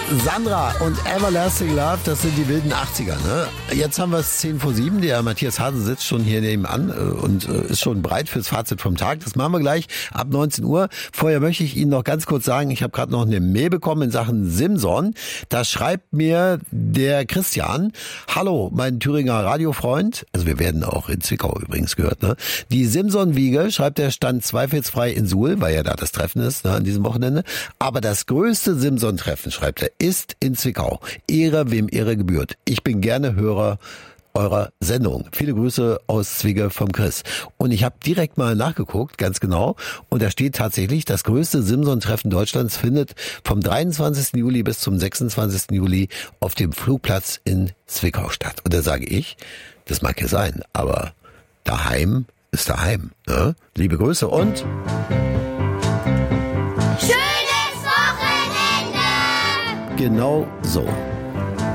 Sandra und Everlasting Love, das sind die wilden 80er. Ne? Jetzt haben wir es 7:10. Der Matthias Hase sitzt schon hier nebenan und ist schon bereit fürs Fazit vom Tag. Das machen wir gleich ab 19 Uhr. Vorher möchte ich Ihnen noch ganz kurz sagen, ich habe gerade noch eine Mail bekommen in Sachen Simson. Da schreibt mir der Christian: Hallo, mein Thüringer Radiofreund. Also wir werden auch in Zwickau übrigens gehört. Ne? Die Simson-Wiege, schreibt er, stand zweifelsfrei in Suhl, weil ja da das Treffen ist, ne, an diesem Wochenende. Aber das größte Simson-Treffen, schreibt er, ist in Zwickau. Ehre, wem Ehre gebührt. Ich bin gerne Hörer eurer Sendung. Viele Grüße aus Zwicke vom Chris. Und ich habe direkt mal nachgeguckt, ganz genau. Und da steht tatsächlich, das größte Simson-Treffen Deutschlands findet vom 23. Juli bis zum 26. Juli auf dem Flugplatz in Zwickau statt. Und da sage ich, das mag ja sein, aber daheim ist daheim. Ne? Liebe Grüße und schönes Wochenende! Genau so.